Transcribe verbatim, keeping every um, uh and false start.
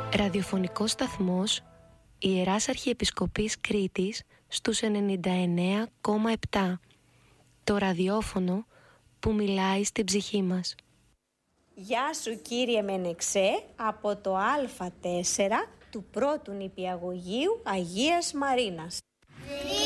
Ραδιοφωνικός σταθμός Ιεράς Αρχιεπισκοπής Κρήτης στους ενενήντα εννέα κόμμα επτά. Το ραδιόφωνο που μιλάει στην ψυχή μας. Γεια σου κύριε Μενεξέ, από το Α τέσσερα του πρώτου νηπιαγωγείου Αγίας Μαρίνας.